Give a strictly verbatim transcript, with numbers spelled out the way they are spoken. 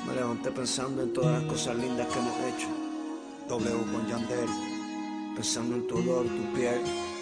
Me levanté pensando en todas las cosas lindas que hemos hecho. W con Yandel, pensando en tu olor, tu piel,